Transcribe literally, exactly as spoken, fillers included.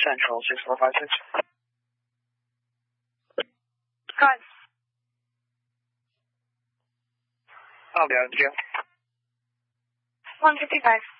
Central, six four five six. Go ahead. I'll be out of jail. one fifty-five.